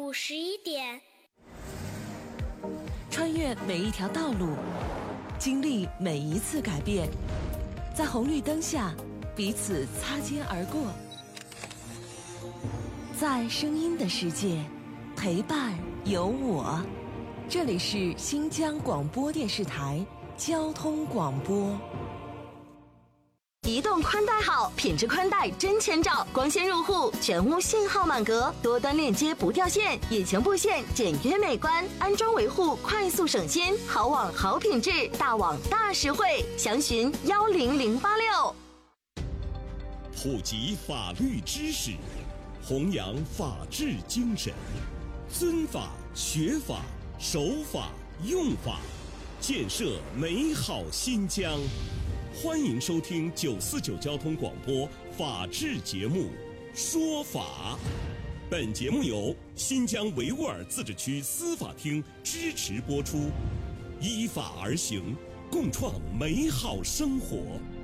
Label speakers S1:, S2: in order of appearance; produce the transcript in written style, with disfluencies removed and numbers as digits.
S1: 午11点。
S2: 穿越每一条道路，经历每一次改变，在红绿灯下彼此擦肩而过，在声音的世界陪伴有我。这里是新疆广播电视台交通广播。
S3: 移动宽带好，品质宽带真千兆，光纤入户，全屋信号满格，多端链接不掉线，引擎布线简约美观，安装维护快速省心，好网好品质，大网大实惠，详询10086。
S4: 普及法律知识，弘扬法治精神，尊法学法守法用法，建设美好新疆。欢迎收听949交通广播法治节目说法。本节目由新疆维吾尔自治区司法厅支持播出，依法而行，共创美好生活。